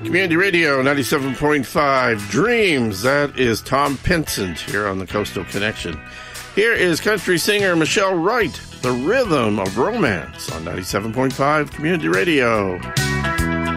Community Radio 97.5 Dreams. That is Tom Pinsent here on the Coastal Connection. Here is country singer Michelle Wright, The Rhythm of Romance on 97.5 Community Radio.